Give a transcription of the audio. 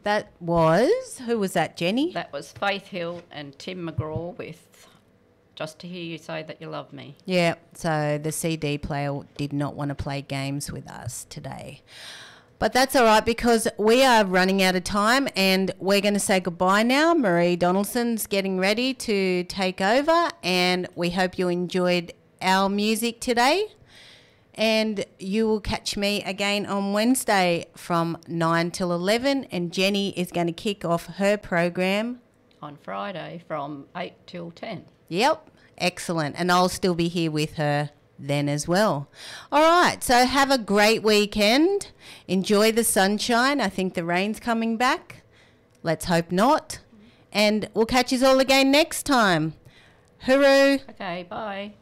That was, who was that, Jenny? That was Faith Hill and Tim McGraw with Just to Hear You Say That You Love Me. Yeah, so the CD player did not want to play games with us today. But that's all right because we are running out of time and we're going to say goodbye now. Marie Donaldson's getting ready to take over and we hope you enjoyed our music today. And you will catch me again on Wednesday from 9 till 11 and Jenny is going to kick off her program On Friday from 8 till 10. Yep, excellent. And I'll still be here with her then as well. All right, so have a great weekend. Enjoy the sunshine. I think the rain's coming back. Let's hope not. And we'll catch you all again next time. Hooroo. Okay, bye.